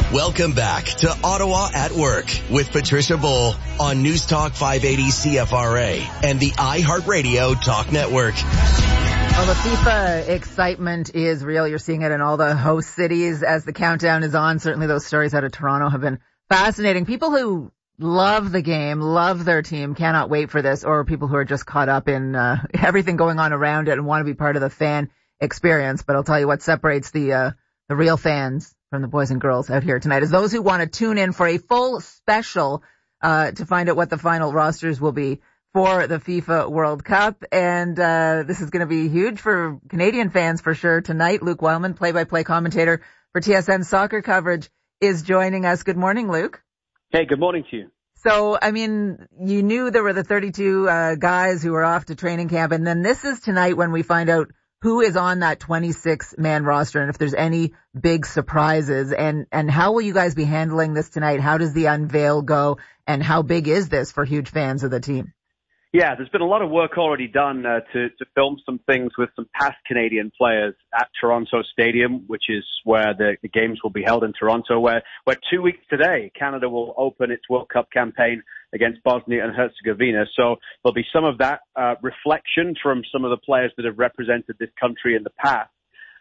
Welcome back to Ottawa at Work with Patricia Bull on News Talk 580 CFRA and the iHeartRadio Talk Network. Well, the FIFA excitement is real. You're seeing it in all the host cities as the countdown is on. Certainly those stories out of Toronto have been fascinating. People who love the game, love their team, cannot wait for this, or people who are just caught up in everything going on around it and want to be part of the fan experience. But I'll tell you what separates the real fans from the boys and girls out here tonight is those who want to tune in for a full special to find out what the final rosters will be for the FIFA World Cup. And this is going to be huge for Canadian fans for sure. Tonight, Luke Wildman, play-by-play commentator for TSN Soccer Coverage, is joining us. Good morning, Luke. Hey, good morning to you. So, I mean, you knew there were the 32 guys who were off to training camp, and then this is tonight when we find out who is on that 26-man roster and if there's any big surprises. And how will you guys be handling this tonight? How does the unveil go? And how big is this for huge fans of the team? Yeah, there's been a lot of work already done to film some things with some past Canadian players at Toronto Stadium, which is where the games will be held in Toronto, where 2 weeks today, Canada will open its World Cup campaign against Bosnia and Herzegovina. So there'll be some of that reflection from some of the players that have represented this country in the past.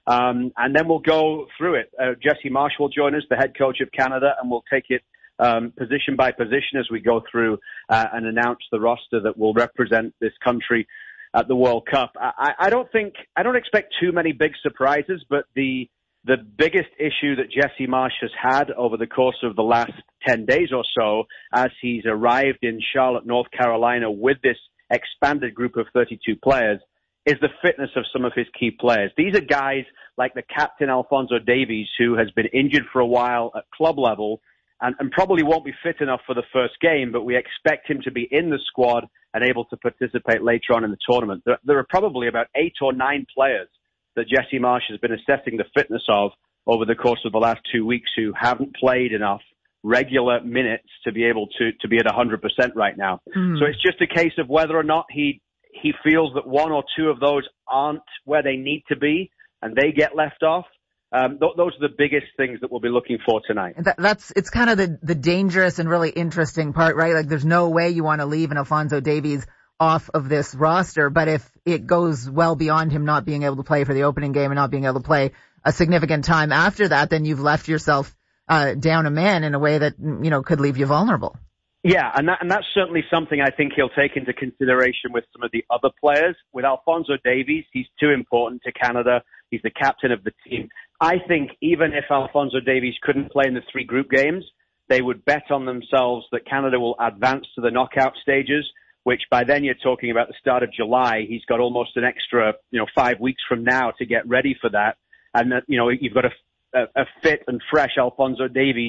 And then we'll go through it. Jesse Marsch will join us, the head coach of Canada, and we'll take it position by position as we go through and announce the roster that will represent this country at the World Cup. I don't expect too many big surprises, but the biggest issue that Jesse Marsch has had over the course of the last 10 days or so, as he's arrived in Charlotte, North Carolina with this expanded group of 32 players, is the fitness of some of his key players. These are guys like the captain Alphonso Davies, who has been injured for a while at club level, and probably won't be fit enough for the first game, but we expect him to be in the squad and able to participate later on in the tournament. There are probably about 8 or 9 players that Jesse Marsch has been assessing the fitness of over the course of the last 2 weeks who haven't played enough regular minutes to be able to be at 100% right now. So it's just a case of whether or not he feels that 1 or 2 of those aren't where they need to be and they get left off. Those are the biggest things that we'll be looking for tonight. It's kind of the dangerous and really interesting part, right? Like there's no way you want to leave an Alphonso Davies off of this roster, but if it goes well beyond him not being able to play for the opening game and not being able to play a significant time after that, then you've left yourself down a man in a way that, you know, could leave you vulnerable. Yeah, and that's certainly something I think he'll take into consideration with some of the other players. With Alphonso Davies, he's too important to Canada. He's the captain of the team. I think even if Alphonso Davies couldn't play in the 3 group games, they would bet on themselves that Canada will advance to the knockout stages, which by then you're talking about the start of July. He's got almost an extra, 5 weeks from now to get ready for that. And that, you've got a fit and fresh Alphonso Davies